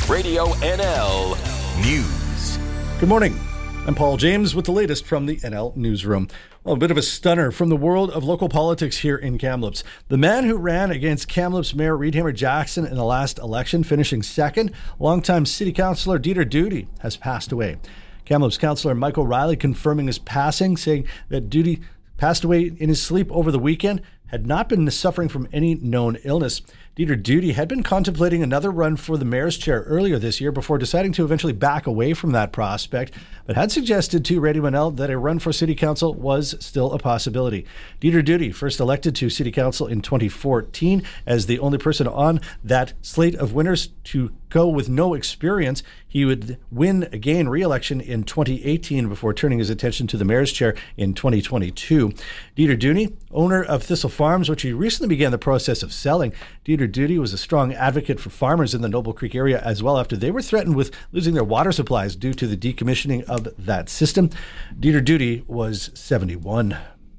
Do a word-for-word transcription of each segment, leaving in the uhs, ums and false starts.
Radio N L News. Good morning. I'm Paul James with the latest from the N L Newsroom. Well, a bit of a stunner from the world of local politics here in Kamloops. The man who ran against Kamloops Mayor Reed Hammer-Jackson in the last election, finishing second, longtime City Councillor Dieter Doody, has passed away. Kamloops Councillor Mike O'Reilly confirming his passing, saying that Doody passed away in his sleep over the weekend, had not been suffering from any known illness. Dieter Doody had been contemplating another run for the mayor's chair earlier this year before deciding to eventually back away from that prospect, but had suggested to Radio N L that a run for city council was still a possibility. Dieter Doody, first elected to city council in twenty fourteen as the only person on that slate of winners to go with no experience. He would win again re-election in twenty eighteen before turning his attention to the mayor's chair in twenty twenty-two. Dieter Doody, owner of Thistle Farms, which he recently began the process of selling. Dieter Doody was a strong advocate for farmers in the Noble Creek area as well after they were threatened with losing their water supplies due to the decommissioning of that system. Dieter Doody was seventy-one.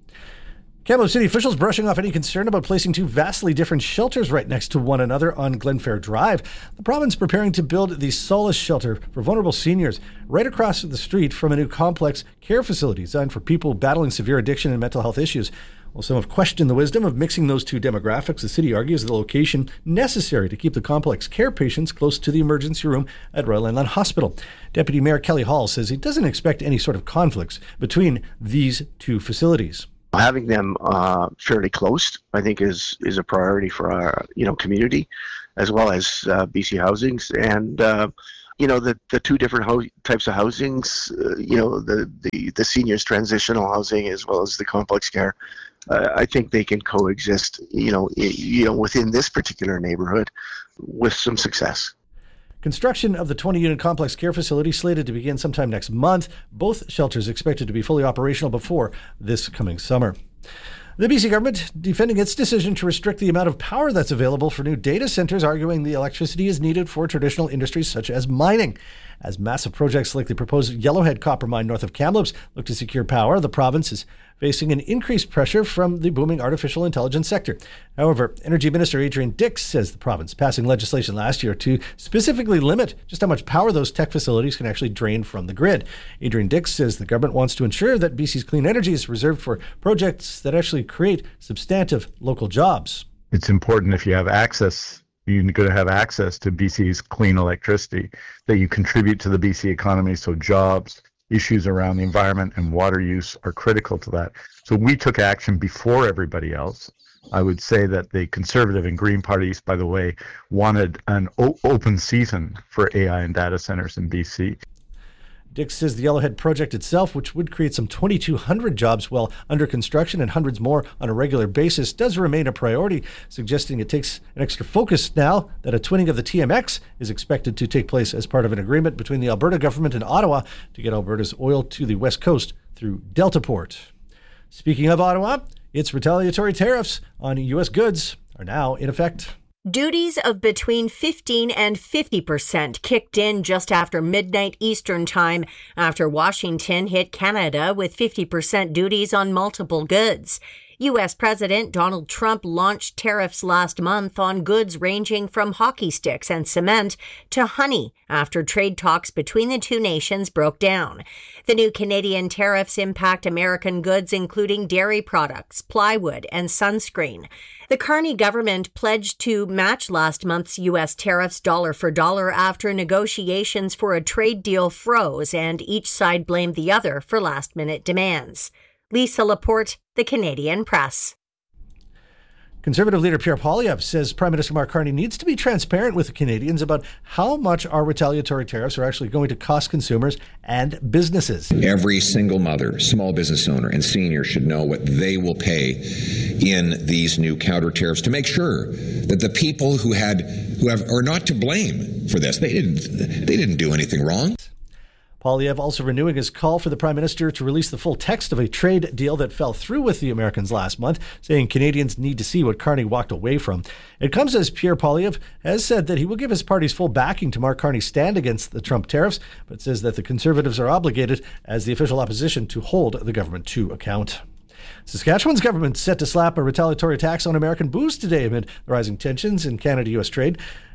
Kamloops City officials brushing off any concern about placing two vastly different shelters right next to one another on Glenfair Drive. The province preparing to build the Solace Shelter for vulnerable seniors right across the street from a new complex care facility designed for people battling severe addiction and mental health issues. Well, some have questioned the wisdom of mixing those two demographics. The city argues the location necessary to keep the complex care patients close to the emergency room at Royal Inland Hospital. Deputy Mayor Kelly Hall says he doesn't expect any sort of conflicts between these two facilities. Having them uh, fairly close, I think, is is a priority for our you know community, as well as uh, B C Housings, and uh, you know the the two different ho- types of housings. Uh, you know the, the the seniors transitional housing as well as the complex care. Uh, I think they can coexist. You know I- you know within this particular neighborhood with some success. Construction of the twenty-unit complex care facility slated to begin sometime next month. Both shelters expected to be fully operational before this coming summer. The B C government defending its decision to restrict the amount of power that's available for new data centers, arguing the electricity is needed for traditional industries such as mining. As massive projects like the proposed Yellowhead copper mine north of Kamloops look to secure power, the province is facing an increased pressure from the booming artificial intelligence sector. However, Energy Minister Adrian Dix says the province passing legislation last year to specifically limit just how much power those tech facilities can actually drain from the grid. Adrian Dix says the government wants to ensure that B C's clean energy is reserved for projects that actually create substantive local jobs. It's important if you have access, you're going to have access to B C's clean electricity, that you contribute to the B C economy, so jobs, issues around the environment and water use are critical to that. So we took action before everybody else. I would say that the Conservative and Green parties, by the way, wanted an o- open season for A I and data centers in B C. Dix says the Yellowhead project itself, which would create some twenty-two hundred jobs while under construction and hundreds more on a regular basis, does remain a priority, suggesting it takes an extra focus now that a twinning of the T M X is expected to take place as part of an agreement between the Alberta government and Ottawa to get Alberta's oil to the west coast through Deltaport. Speaking of Ottawa, its retaliatory tariffs on U S goods are now in effect. Duties of between fifteen and fifty percent kicked in just after midnight Eastern Time after Washington hit Canada with fifty percent duties on multiple goods. U S President Donald Trump launched tariffs last month on goods ranging from hockey sticks and cement to honey after trade talks between the two nations broke down. The new Canadian tariffs impact American goods including dairy products, plywood, and sunscreen. The Carney government pledged to match last month's U S tariffs dollar for dollar after negotiations for a trade deal froze and each side blamed the other for last-minute demands. Lisa Laporte, The Canadian Press. Conservative leader Pierre Poilievre says Prime Minister Mark Carney needs to be transparent with Canadians about how much our retaliatory tariffs are actually going to cost consumers and businesses. Every single mother, small business owner, and senior should know what they will pay in these new counter tariffs to make sure that the people who had who have are not to blame for this. They didn't they didn't do anything wrong. Poilievre also renewing his call for the Prime Minister to release the full text of a trade deal that fell through with the Americans last month, saying Canadians need to see what Carney walked away from. It comes as Pierre Poilievre has said that he will give his party's full backing to Mark Carney's stand against the Trump tariffs, but says that the Conservatives are obligated as the official opposition to hold the government to account. Saskatchewan's government set to slap a retaliatory tax on American booze today amid the rising tensions in Canada-U S trade.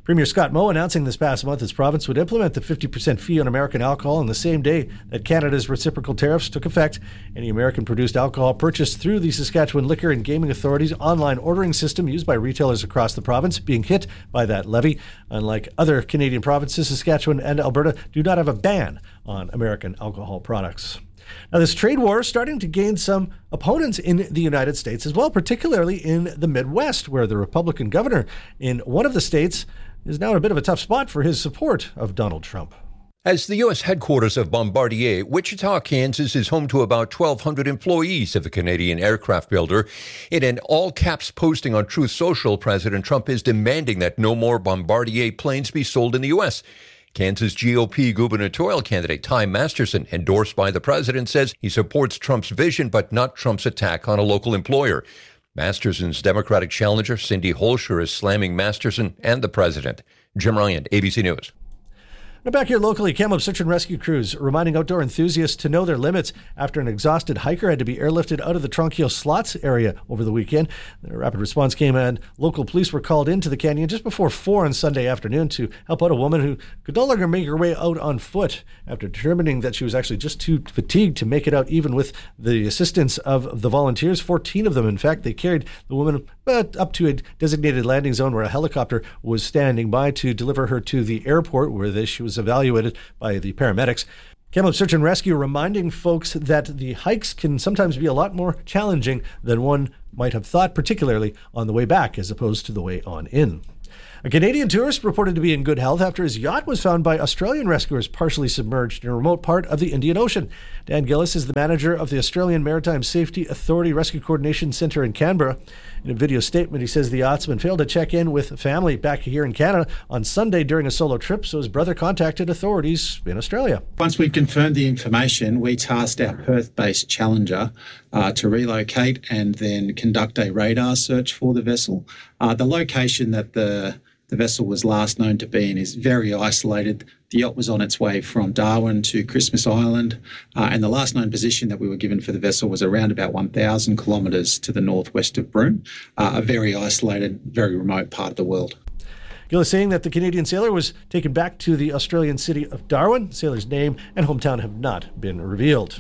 Premier Scott Moe announcing this past month his province would implement the fifty percent fee on American alcohol on the same day that Canada's reciprocal tariffs took effect. Any American-produced alcohol purchased through the Saskatchewan Liquor and Gaming Authority's online ordering system used by retailers across the province being hit by that levy. Unlike other Canadian provinces, Saskatchewan and Alberta do not have a ban on American alcohol products. Now, this trade war is starting to gain some opponents in the United States as well, particularly in the Midwest, where the Republican governor in one of the states is now in a bit of a tough spot for his support of Donald Trump. As the U S headquarters of Bombardier, Wichita, Kansas is home to about twelve hundred employees of the Canadian aircraft builder. In an all-caps posting on Truth Social, President Trump is demanding that no more Bombardier planes be sold in the U S. Kansas G O P gubernatorial candidate Ty Masterson, endorsed by the president, says he supports Trump's vision but not Trump's attack on a local employer. Masterson's Democratic challenger, Cindy Holscher, is slamming Masterson and the president. Jim Ryan, A B C News. Now back here locally, Kamloops Search and Rescue crews reminding outdoor enthusiasts to know their limits after an exhausted hiker had to be airlifted out of the Tronquil Slots area over the weekend. The rapid response came and local police were called into the canyon just before four on Sunday afternoon to help out a woman who could no longer make her way out on foot after determining that she was actually just too fatigued to make it out even with the assistance of the volunteers, fourteen of them. In fact, they carried the woman up to a designated landing zone where a helicopter was standing by to deliver her to the airport where she was evaluated by the paramedics. Kamloops Search and Rescue reminding folks that the hikes can sometimes be a lot more challenging than one might have thought, particularly on the way back as opposed to the way on in. A Canadian tourist reported to be in good health after his yacht was found by Australian rescuers partially submerged in a remote part of the Indian Ocean. Dan Gillis is the manager of the Australian Maritime Safety Authority Rescue Coordination Centre in Canberra. In a video statement, he says the yachtsman failed to check in with family back here in Canada on Sunday during a solo trip, so his brother contacted authorities in Australia. Once we confirmed the information, we tasked our Perth-based Challenger uh, to relocate and then conduct a radar search for the vessel. Uh, the location that the The vessel was last known to be in is very isolated. The yacht was on its way from Darwin to Christmas Island, uh, and the last known position that we were given for the vessel was around about one thousand kilometres to the northwest of Broome, uh, a very isolated, very remote part of the world. Gill is saying that the Canadian sailor was taken back to the Australian city of Darwin. The sailor's name and hometown have not been revealed.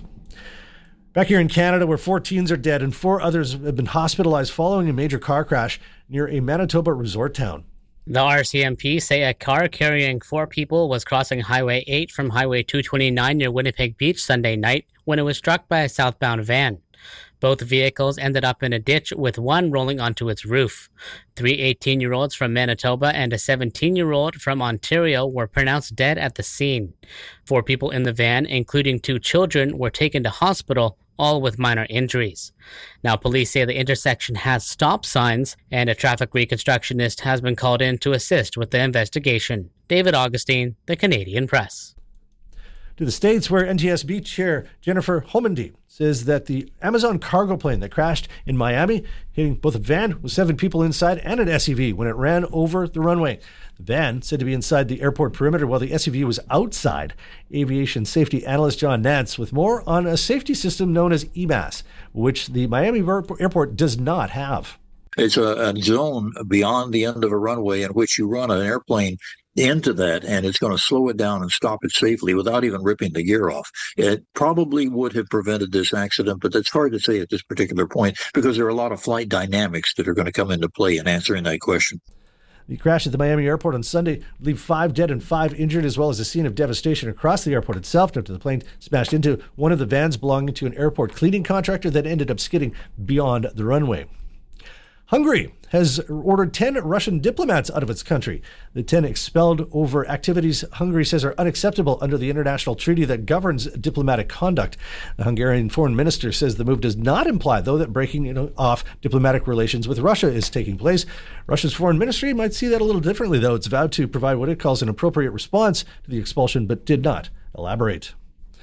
Back here in Canada, where four teens are dead and four others have been hospitalized following a major car crash near a Manitoba resort town. The R C M P say a car carrying four people was crossing Highway eight from Highway two twenty-nine near Winnipeg Beach Sunday night when it was struck by a southbound van. Both vehicles ended up in a ditch, with one rolling onto its roof. Three eighteen-year-olds from Manitoba and a seventeen-year-old from Ontario were pronounced dead at the scene. Four people in the van, including two children, were taken to hospital, all with minor injuries. Now, police say the intersection has stop signs, and a traffic reconstructionist has been called in to assist with the investigation. David Augustine, The Canadian Press. To the States, where N T S B Chair Jennifer Homendy says that the Amazon cargo plane that crashed in Miami, hitting both a van with seven people inside and an S U V when it ran over the runway. The van said to be inside the airport perimeter while the S U V was outside. Aviation safety analyst John Nance with more on a safety system known as E M A S, which the Miami airport does not have. It's a, a zone beyond the end of a runway in which you run an airplane into that, and it's going to slow it down and stop it safely without even ripping the gear off. It probably would have prevented this accident, but it's hard to say at this particular point because there are a lot of flight dynamics that are going to come into play in answering that question. The crash at the Miami airport on Sunday leave five dead and five injured, as well as a scene of devastation across the airport itself after the plane smashed into one of the vans belonging to an airport cleaning contractor that ended up skidding beyond the runway. Hungary has ordered ten Russian diplomats out of its country. The ten expelled over activities Hungary says are unacceptable under the international treaty that governs diplomatic conduct. The Hungarian foreign minister says the move does not imply, though, that breaking you know, off diplomatic relations with Russia is taking place. Russia's foreign ministry might see that a little differently, though. It's vowed to provide what it calls an appropriate response to the expulsion, but did not elaborate.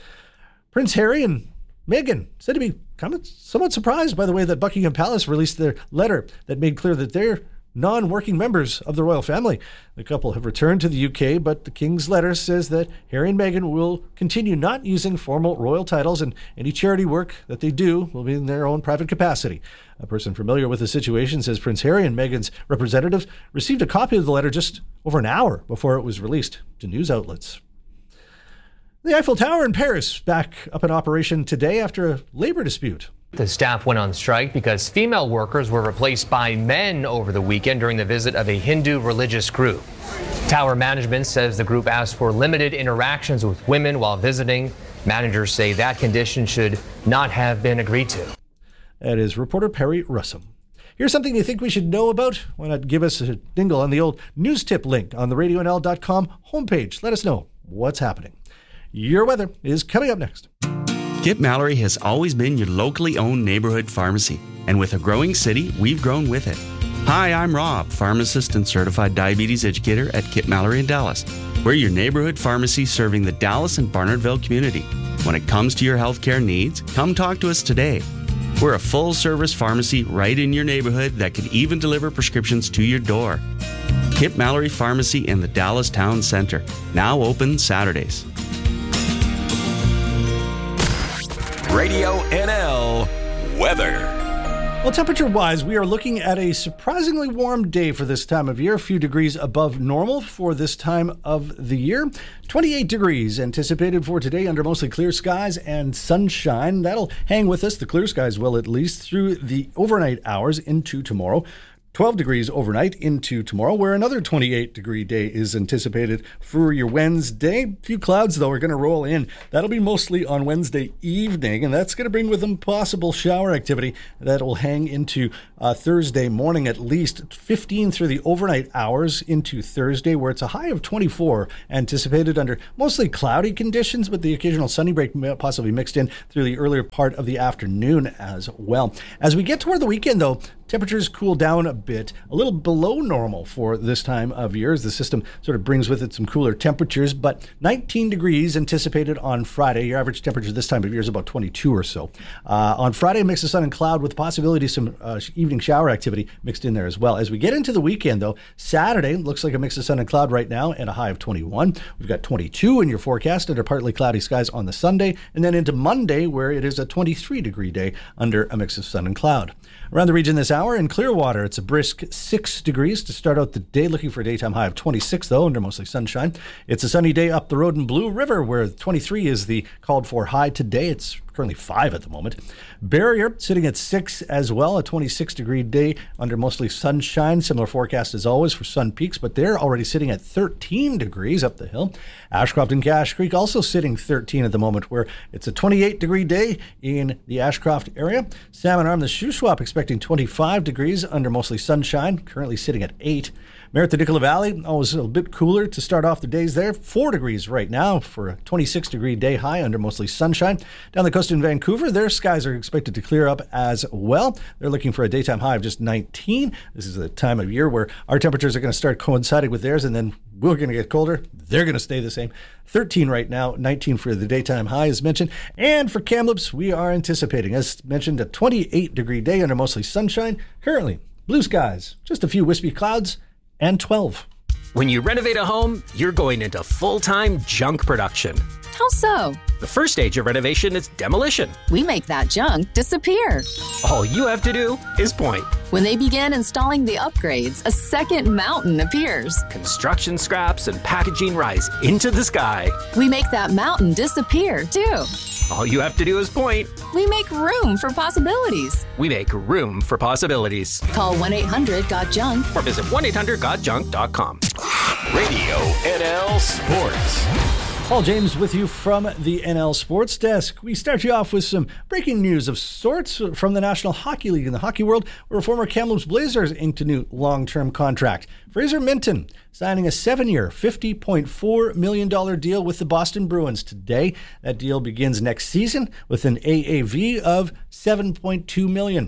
Prince Harry and Meghan said to be somewhat surprised by the way that Buckingham Palace released their letter that made clear that they're non-working members of the royal family. The couple have returned to the U K, but the King's letter says that Harry and Meghan will continue not using formal royal titles, and any charity work that they do will be in their own private capacity. A person familiar with the situation says Prince Harry and Meghan's representatives received a copy of the letter just over an hour before it was released to news outlets. The Eiffel Tower in Paris back up in operation today after a labor dispute. The staff went on strike because female workers were replaced by men over the weekend during the visit of a Hindu religious group. Tower management says the group asked for limited interactions with women while visiting. Managers say that condition should not have been agreed to. That is reporter Perry Russum. Here's something you think we should know about? Why not give us a dingle on the old news tip link on the radio n l dot com homepage. Let us know what's happening. Your weather is coming up next. Kip Mallory has always been your locally owned neighborhood pharmacy, and with a growing city, we've grown with it. Hi, I'm Rob, pharmacist and certified diabetes educator at Kip Mallory in Dallas. We're your neighborhood pharmacy serving the Dallas and Barnardville community. When it comes to your healthcare needs, come talk to us today. We're a full-service pharmacy right in your neighborhood that can even deliver prescriptions to your door. Kip Mallory Pharmacy in the Dallas Town Center, now open Saturdays. Radio N L weather. Well, temperature-wise, we are looking at a surprisingly warm day for this time of year, a few degrees above normal for this time of the year. twenty-eight degrees anticipated for today under mostly clear skies and sunshine. That'll hang with us, the clear skies will at least, through the overnight hours into tomorrow. twelve degrees overnight into tomorrow, where another twenty-eight degree day is anticipated for your Wednesday. A few clouds, though, are going to roll in. That'll be mostly on Wednesday evening, and that's going to bring with them possible shower activity that will hang into uh, Thursday morning at least. fifteen through the overnight hours into Thursday, where it's a high of twenty-four anticipated under mostly cloudy conditions, but the occasional sunny break possibly mixed in through the earlier part of the afternoon as well. As we get toward the weekend, though, temperatures cool down a bit, a little below normal for this time of year as the system sort of brings with it some cooler temperatures, but nineteen degrees anticipated on Friday. Your average temperature this time of year is about twenty-two or so. Uh, on Friday, a mix of sun and cloud with the possibility of some uh, evening shower activity mixed in there as well. As we get into the weekend, though, Saturday looks like a mix of sun and cloud right now and a high of twenty-one. We've got twenty-two in your forecast under partly cloudy skies on the Sunday, and then into Monday, where it is a twenty-three degree day under a mix of sun and cloud. Around the region this hour in Clearwater, it's a brisk six degrees to start out the day, looking for a daytime high of twenty-six, though, under mostly sunshine. It's a sunny day up the road in Blue River, where twenty-three is the called for high today. It's currently five at the moment. Barrier sitting at six as well, a twenty-six degree day under mostly sunshine. Similar forecast as always for Sun Peaks, but they're already sitting at thirteen degrees up the hill. Ashcroft and Cache Creek also sitting thirteen at the moment, where it's a twenty-eight degree day in the Ashcroft area. Salmon Arm, the Shuswap, expecting twenty-five degrees under mostly sunshine, currently sitting at eight. Merritt, the Nicola Valley, always a little bit cooler to start off the days there. Four degrees right now for a twenty-six degree day high under mostly sunshine. Down the coast in Vancouver, their skies are expected to clear up as well. They're looking for a daytime high of just nineteen. This is the time of year where our temperatures are going to start coinciding with theirs, and then we're going to get colder. They're going to stay the same. thirteen right now, nineteen for the daytime high as mentioned. And for Kamloops, we are anticipating, as mentioned, a twenty-eight degree day under mostly sunshine. Currently, blue skies, just a few wispy clouds, and twelve. When you renovate a home, you're going into full-time junk production. How so? The first stage of renovation is demolition. We make that junk disappear. All you have to do is point. When they begin installing the upgrades, a second mountain appears. Construction scraps and packaging rise into the sky. We make that mountain disappear, too. All you have to do is point. We make room for possibilities. We make room for possibilities. Call one eight hundred got junk or visit one eight hundred got junk dot com. Radio N L Sports. Paul James with you from the N L Sports Desk. We start you off with some breaking news of sorts from the National Hockey League in the hockey world, where a former Kamloops Blazers inked a new long-term contract. Fraser Minton signing a seven-year, fifty point four million dollars deal with the Boston Bruins today. That deal begins next season with an A A V of seven point two million dollars.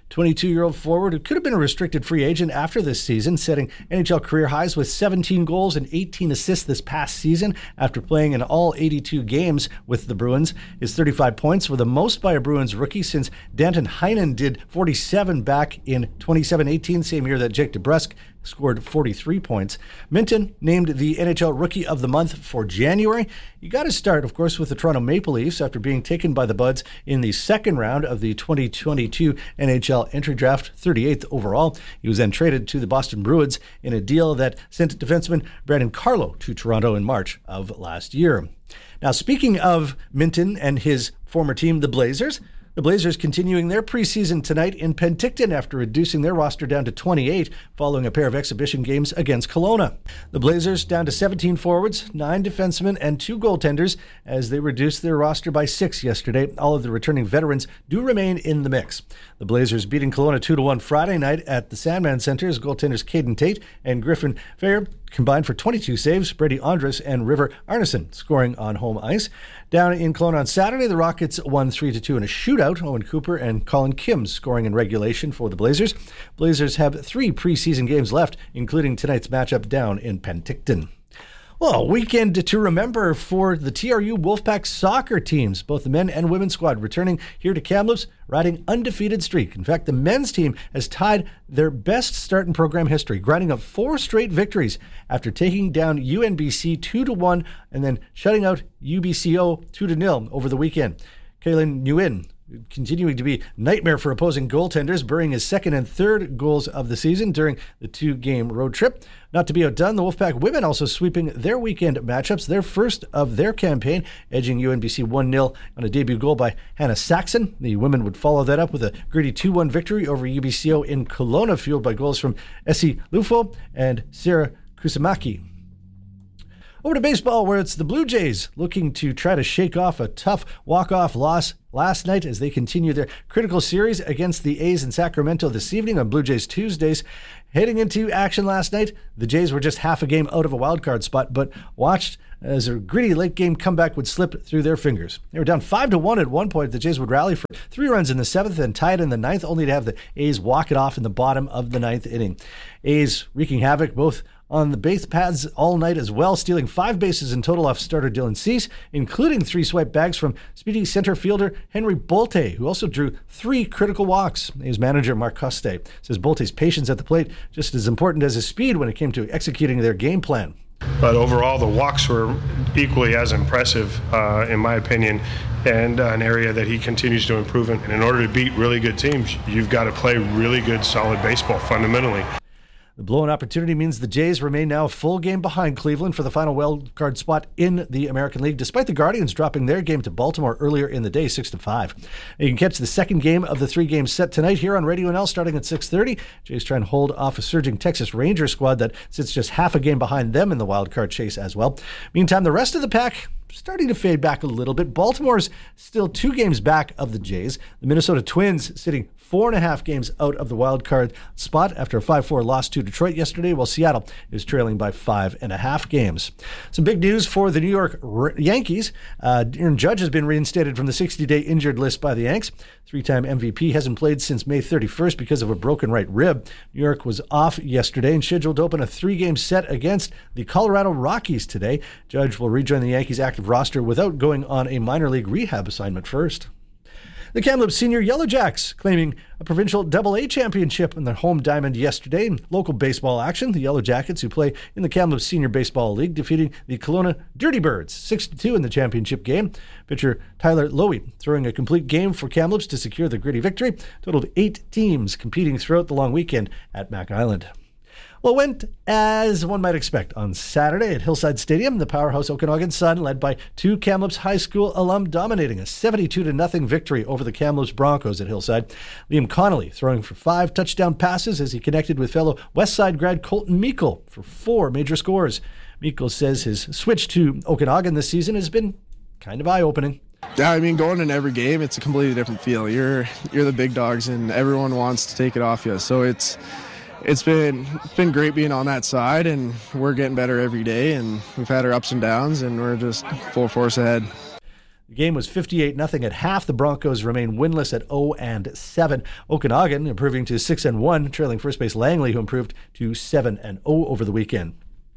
twenty-two-year-old forward who could have been a restricted free agent after this season, setting N H L career highs with seventeen goals and eighteen assists this past season after playing in all eighty-two games with the Bruins. His thirty-five points were the most by a Bruins rookie since Danton Heinen did forty-seven back in twenty-seven eighteen, same year that Jake DeBrusk scored forty-three points. Minten named the N H L Rookie of the Month for January. You got to start, of course, with the Toronto Maple Leafs after being taken by the Buds in the second round of the twenty twenty-two N H L entry draft, thirty-eighth overall. He was then traded to the Boston Bruins in a deal that sent defenseman Brandon Carlo to Toronto in March of last year. Now, speaking of Minten and his former team, the Blazers, the Blazers continuing their preseason tonight in Penticton after reducing their roster down to twenty-eight following a pair of exhibition games against Kelowna. The Blazers down to seventeen forwards, nine defensemen, and two goaltenders as they reduced their roster by six yesterday. All of the returning veterans do remain in the mix. The Blazers beating Kelowna two to one Friday night at the Sandman Center as goaltenders Caden Tate and Griffin Fair combined for twenty-two saves, Brady Andrus and River Arneson scoring on home ice. Down in Kelowna on Saturday, the Rockets won three to two in a shootout. Owen Cooper and Colin Kim scoring in regulation for the Blazers. Blazers have three preseason games left, including tonight's matchup down in Penticton. Well, a weekend to remember for the T R U Wolfpack soccer teams, both the men and women's squad returning here to Kamloops, riding undefeated streak. In fact, the men's team has tied their best start in program history, grinding up four straight victories after taking down U N B C two to one and then shutting out U B C O two to nil over the weekend. Kaylin Nguyen continuing to be nightmare for opposing goaltenders, burying his second and third goals of the season during the two-game road trip. Not to be outdone, the Wolfpack women also sweeping their weekend matchups, their first of their campaign, edging U N B C one nil on a debut goal by Hannah Saxon. The women would follow that up with a gritty two one victory over U B C O in Kelowna, fueled by goals from Essie Lufo and Sarah Kusamaki. Over to baseball, where it's the Blue Jays looking to try to shake off a tough walk-off loss last night as they continue their critical series against the A's in Sacramento this evening on Blue Jays Tuesdays. Heading into action last night, the Jays were just half a game out of a wildcard spot, but watched as a gritty late-game comeback would slip through their fingers. They were down five to one at one point. The Jays would rally for three runs in the seventh and tie it in the ninth, only to have the A's walk it off in the bottom of the ninth inning. A's wreaking havoc both on the base paths all night as well, stealing five bases in total off starter Dylan Cease, including three swipe bags from speedy center fielder Henry Bolte, who also drew three critical walks. His manager, Mark Coste, says Bolte's patience at the plate just as important as his speed when it came to executing their game plan. But overall, the walks were equally as impressive, uh, in my opinion, and uh, an area that he continues to improve in. And in order to beat really good teams, you've got to play really good, solid baseball fundamentally. The blown opportunity means the Jays remain now a full game behind Cleveland for the final wild card spot in the American League, despite the Guardians dropping their game to Baltimore earlier in the day, six to five. You can catch the second game of the three-game set tonight here on Radio N L starting at six thirty. Jays try and hold off a surging Texas Rangers squad that sits just half a game behind them in the wild card chase as well. Meantime, the rest of the pack starting to fade back a little bit. Baltimore's still two games back of the Jays. The Minnesota Twins sitting four and a half games out of the wild card spot after a five four loss to Detroit yesterday, while Seattle is trailing by five and a half games. Some big news for the New York Yankees. Uh, Aaron Judge has been reinstated from the sixty-day injured list by the Yanks. Three-time M V P hasn't played since May thirty-first because of a broken right rib. New York was off yesterday and scheduled to open a three-game set against the Colorado Rockies today. Judge will rejoin the Yankees' active roster without going on a minor league rehab assignment first. The Kamloops Senior Yellow Jacks claiming a provincial double A championship in their home diamond yesterday. In local baseball action, the Yellow Jackets, who play in the Kamloops Senior Baseball League, defeating the Kelowna Dirty Birds six to two in the championship game. Pitcher Tyler Lowy throwing a complete game for Kamloops to secure the gritty victory. Total of eight teams competing throughout the long weekend at Mac Island. Well, it went as one might expect on Saturday at Hillside Stadium. The powerhouse Okanagan Sun, led by two Kamloops High School alum, dominating a seventy-two to nothing victory over the Kamloops Broncos at Hillside. Liam Connolly throwing for five touchdown passes as he connected with fellow Westside grad Colton Meikle for four major scores. Meikle says his switch to Okanagan this season has been kind of eye-opening. Yeah, I mean, going in every game, it's a completely different feel. You're you're the big dogs, and everyone wants to take it off you. So it's It's been it's been great being on that side, and we're getting better every day, and we've had our ups and downs, and we're just full force ahead. The game was fifty-eight nothing at half. The Broncos remain winless at oh and seven. Okanagan improving to six and one, trailing first base Langley, who improved to seven and oh over the weekend.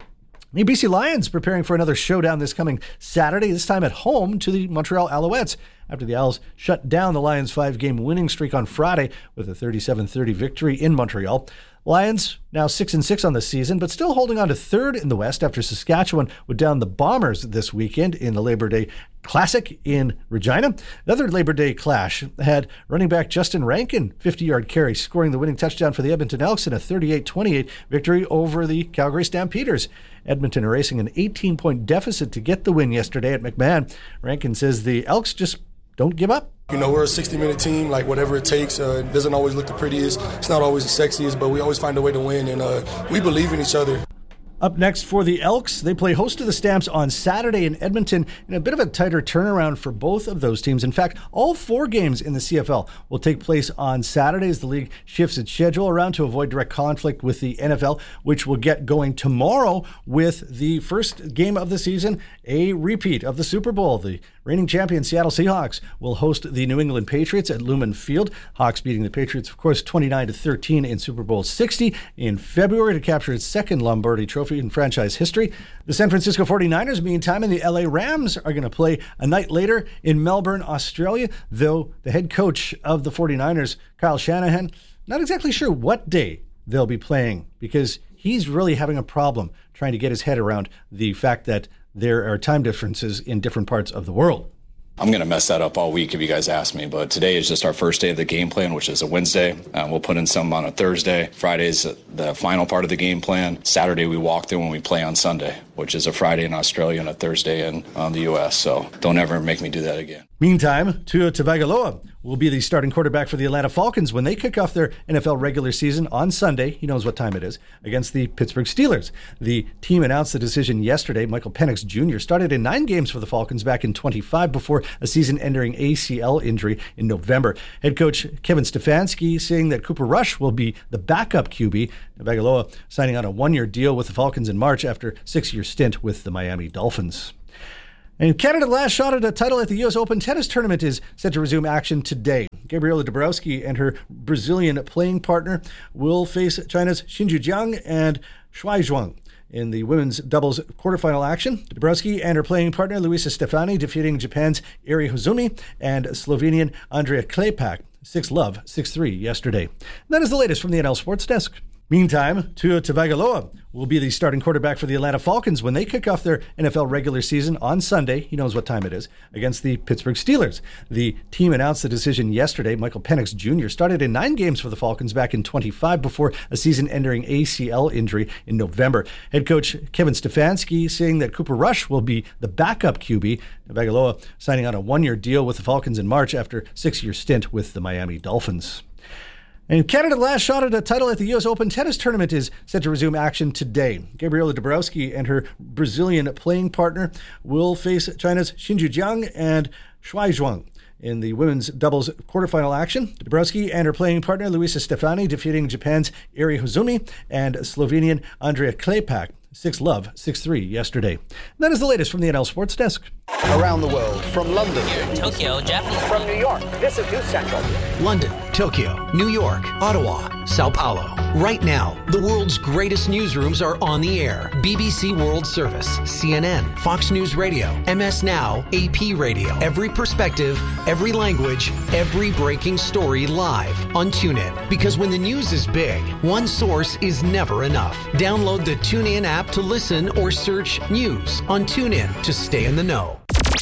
The B C Lions preparing for another showdown this coming Saturday, this time at home to the Montreal Alouettes, after the Owls shut down the Lions' five-game winning streak on Friday with a thirty-seven thirty victory in Montreal. Lions now six and six on the season, but still holding on to third in the West after Saskatchewan would down the Bombers this weekend in the Labor Day Classic in Regina. Another Labor Day clash had running back Justin Rankin, fifty-yard carry, scoring the winning touchdown for the Edmonton Elks in a thirty-eight twenty-eight victory over the Calgary Stampeders. Edmonton erasing an eighteen-point deficit to get the win yesterday at McMahon. Rankin says the Elks just don't give up. You know, we're a sixty-minute team, like whatever it takes. Uh, it doesn't always look the prettiest. It's not always the sexiest, but we always find a way to win, and uh, we believe in each other. Up next for the Elks, they play host to the Stamps on Saturday in Edmonton in a bit of a tighter turnaround for both of those teams. In fact, all four games in the C F L will take place on Saturdays. The league shifts its schedule around to avoid direct conflict with the N F L, which will get going tomorrow with the first game of the season, a repeat of the Super Bowl. The reigning champion Seattle Seahawks will host the New England Patriots at Lumen Field. Hawks beating the Patriots, of course, twenty-nine to thirteen in Super Bowl sixty in February to capture its second Lombardi Trophy in franchise history. The San Francisco forty-niners, meantime, and the L A Rams are going to play a night later in Melbourne, Australia, though the head coach of the forty-niners, Kyle Shanahan, not exactly sure what day they'll be playing because he's really having a problem trying to get his head around the fact that there are time differences in different parts of the world. I'm going to mess that up all week if you guys ask me, but today is just our first day of the game plan, which is a Wednesday. Uh, we'll put in some on a Thursday. Friday's the final part of the game plan. Saturday we walk through when we play on Sunday, which is a Friday in Australia and a Thursday in um, the U S, so don't ever make me do that again. Meantime, Tua Tagovailoa will be the starting quarterback for the Atlanta Falcons when they kick off their N F L regular season on Sunday, he knows what time it is, against the Pittsburgh Steelers. The team announced the decision yesterday. Michael Penix Junior started in nine games for the Falcons back in twenty-five before a season-ending A C L injury in November. Head coach Kevin Stefanski saying that Cooper Rush will be the backup Q B. Tagovailoa signing on a one-year deal with the Falcons in March after a six-year stint with the Miami Dolphins. And Canada's last shot at a title at the U S Open tennis tournament is set to resume action today. Gabriela Dabrowski and her Brazilian playing partner will face China's Xinju Jiang and Shuai Zhuang in the women's doubles quarterfinal action. Dabrowski and her playing partner Luisa Stefani defeating Japan's Eri Hozumi and Slovenian Andrea Klepak six love, six three yesterday. And that is the latest from the N L Sports Desk. Meantime, Tua Tagovailoa will be the starting quarterback for the Atlanta Falcons when they kick off their N F L regular season on Sunday, he knows what time it is, against the Pittsburgh Steelers. The team announced the decision yesterday. Michael Penix Junior started in nine games for the Falcons back in twenty-five before a season-ending A C L injury in November. Head coach Kevin Stefanski saying that Cooper Rush will be the backup Q B. Tagovailoa signing on a one-year deal with the Falcons in March after a six-year stint with the Miami Dolphins. And Canada's last shot at a title at the U S Open tennis tournament is set to resume action today. Gabriela Dabrowski and her Brazilian playing partner will face China's Xinju Jiang and Shuai Zhuang in the women's doubles quarterfinal action. Dabrowski and her playing partner Luisa Stefani defeating Japan's Eri Hozumi and Slovenian Andrea Klepak six love, six three yesterday. And that is the latest from the N L Sports Desk. Around the world, from London, Tokyo, Japanese. From New York, this is News Central. London, Tokyo, New York, Ottawa, Sao Paulo. Right now, the world's greatest newsrooms are on the air. B B C World Service, C N N, Fox News Radio, M S Now, A P Radio. Every perspective, every language, every breaking story live on TuneIn. Because when the news is big, one source is never enough. Download the TuneIn app to listen or search news on TuneIn to stay in the know.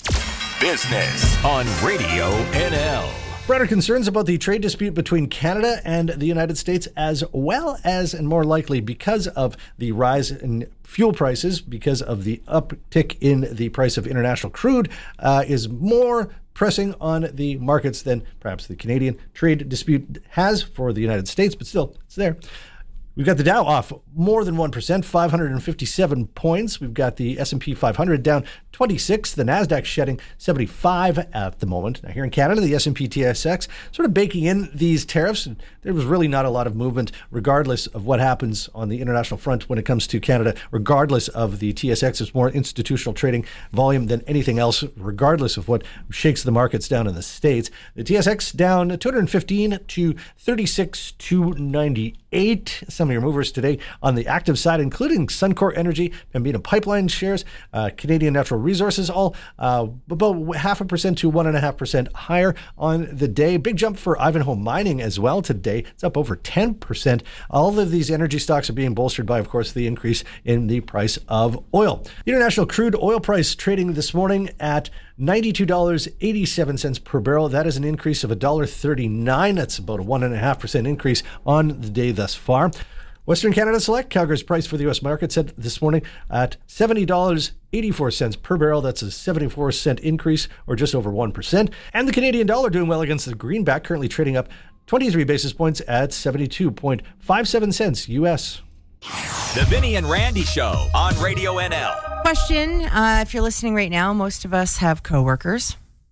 Business on Radio N L. Broader concerns about the trade dispute between Canada and the United States, as well as, and more likely because of the rise in fuel prices, because of the uptick in the price of international crude, uh, is more pressing on the markets than perhaps the Canadian trade dispute has for the United States, but still, it's there. We've got the Dow off more than one percent, five hundred fifty-seven points. We've got the S and P five hundred down twenty-six. The NASDAQ shedding seventy-five at the moment. Now here in Canada, the S and P T S X sort of baking in these tariffs. There was really not a lot of movement regardless of what happens on the international front when it comes to Canada, regardless of the T S X. It's more institutional trading volume than anything else, regardless of what shakes the markets down in the States. The T S X down two hundred fifteen to thirty-six two ninety-eight. Some of your movers today on the active side, including Suncor Energy, Pembina Pipeline shares, uh, Canadian Natural Resources, all uh, about half a percent to one and a half percent higher on the day. Big jump for Ivanhoe Mining as well today. It's up over ten percent. All of these energy stocks are being bolstered by, of course, the increase in the price of oil. The international crude oil price trading this morning at ninety-two dollars and eighty-seven cents per barrel. That is an increase of one dollar thirty-nine. That's about a one point five percent increase on the day thus far. Western Canada Select, Calgary's price for the U S market set this morning at seventy dollars and eighty-four cents per barrel. That's a seventy-four cent increase, or just over one percent. And the Canadian dollar doing well against the greenback, currently trading up twenty-three basis points at seventy-two point five seven cents U S. The Vinny and Randy Show on Radio N L. Question, uh, if you're listening right now, most of us have coworkers.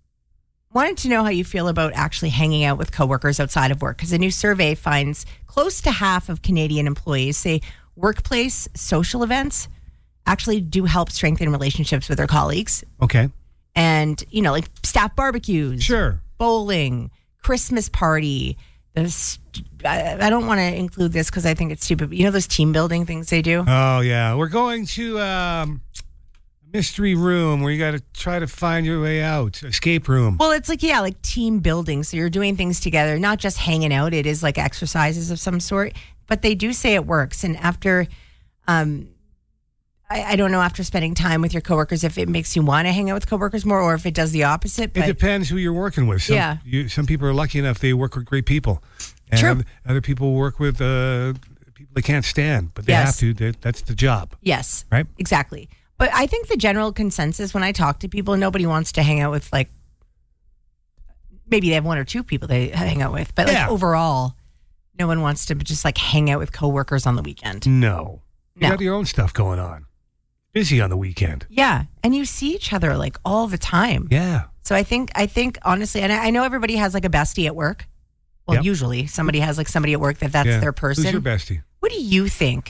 Wanted to know how you feel about actually hanging out with coworkers outside of work, because a new survey finds close to half of Canadian employees say workplace social events actually do help strengthen relationships with their colleagues. Okay. And, you know, like staff barbecues. Sure. Bowling, Christmas party. This, I, I don't want to include this because I think it's stupid, but you know those team building things they do? Oh, yeah. We're going to um, a mystery room where you got to try to find your way out. Escape room. Well, it's like, yeah, like team building. So you're doing things together, not just hanging out. It is like exercises of some sort. But they do say it works. And after, um, I, I don't know, after spending time with your coworkers, if it makes you want to hang out with coworkers more or if it does the opposite. But it depends who you're working with. Some, yeah. You, some people are lucky enough they work with great people. And True. Other, other people work with uh, people they can't stand, but they Yes. have to. They, that's the job. Yes. Right? Exactly. But I think the general consensus when I talk to people, nobody wants to hang out with, like, maybe they have one or two people they hang out with, but like Yeah. overall, no one wants to just like hang out with coworkers on the weekend. No. You No. got your own stuff going on. Busy on the weekend. Yeah. And you see each other like all the time. Yeah. So I think, I think honestly, and I I know everybody has like a bestie at work. Well, Yep. usually somebody has like somebody at work that that's Yeah. their person. Who's your bestie? What do you think?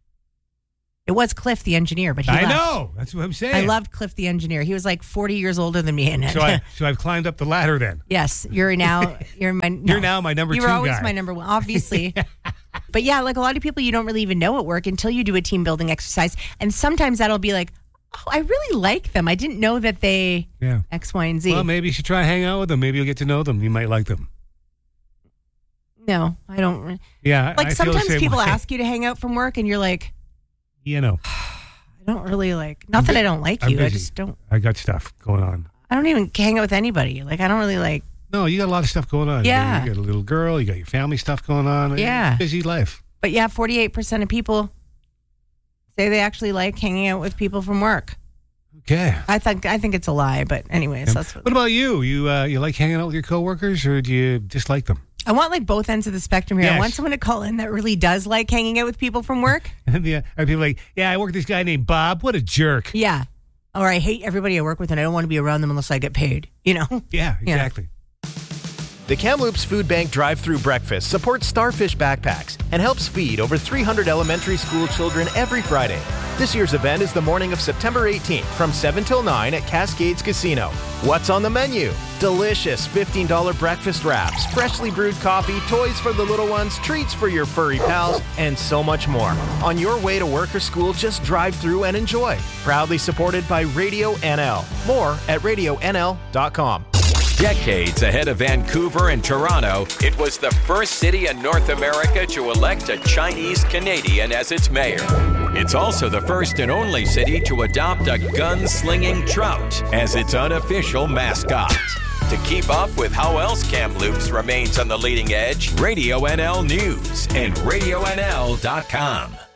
It was Cliff the engineer, but he I left. know. That's what I'm saying. I loved Cliff the engineer. He was like forty years older than me. And So, I, so I've climbed up the ladder then. yes, you're now you're my no. You're now my number you two were always guy. my number one, obviously. But yeah, like a lot of people you don't really even know at work until you do a team building exercise, and sometimes that'll be like, oh, I really like them. I didn't know that they Yeah. X, Y, and Z. Well, maybe you should try to hang out with them. Maybe you'll get to know them. You might like them. no, I don't. re- Yeah. Like I feel the sometimes same people way. ask you to hang out from work, and you're like, You know. I don't really like. Not that I don't like I'm you. I busy. just don't. I got stuff going on. I don't even hang out with anybody. Like I don't really like. No, you got a lot of stuff going on. Yeah. You got, you got a little girl. You got your family stuff going on. Yeah. It's a busy life. But yeah, forty-eight percent of people say they actually like hanging out with people from work. Okay. I think I think it's a lie, but anyways, Yeah. that's what What about you? You uh, you like hanging out with your coworkers, or do you dislike them? I want. Like both ends of the spectrum here. I Yes. want someone to call in that really does like hanging out with people from work. And the, are people like, yeah, I work with this guy named Bob. What a jerk. Yeah. Or I hate everybody I work with and I don't want to be around them unless I get paid. You know? Yeah, exactly. The Kamloops Food Bank drive-through breakfast supports Starfish Backpacks and helps feed over three hundred elementary school children every Friday. This year's event is the morning of September eighteenth from seven till nine at Cascades Casino. What's on the menu? Delicious fifteen dollars breakfast wraps, freshly brewed coffee, toys for the little ones, treats for your furry pals, and so much more. On your way to work or school, just drive through and enjoy. Proudly supported by Radio N L. More at radio n l dot com. Decades ahead of Vancouver and Toronto, it was the first city in North America to elect a Chinese Canadian as its mayor. It's also the first and only city to adopt a gun-slinging trout as its unofficial mascot. To keep up with how else Kamloops remains on the leading edge, Radio N L News and radio n l dot com.